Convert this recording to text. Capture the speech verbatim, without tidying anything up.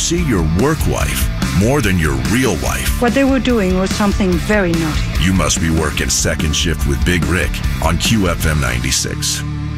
see your work wife more than your real wife. What they were doing was something very naughty. You must be working second shift with Big Rick on Q F M ninety-six.